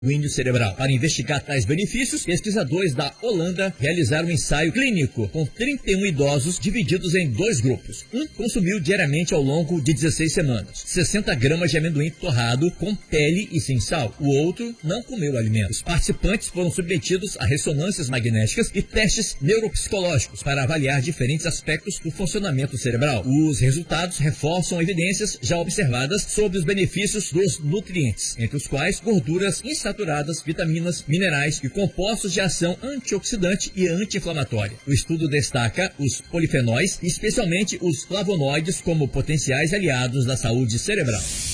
cerebral. Para investigar tais benefícios, pesquisadores da Holanda realizaram um ensaio clínico com 31 idosos divididos em 2 grupos. Um consumiu diariamente ao longo de 16 semanas 60 gramas de amendoim torrado com pele e sem sal. O outro não comeu alimentos. Os participantes foram submetidos a ressonâncias magnéticas e testes neuropsicológicos para avaliar diferentes aspectos do funcionamento cerebral. Os resultados reforçam evidências já observadas sobre os benefícios dos nutrientes, entre os quais gorduras insaturadas, vitaminas, minerais e compostos de ação antioxidante e anti-inflamatória. O estudo destaca os polifenóis, especialmente os flavonoides, como potenciais aliados da saúde cerebral.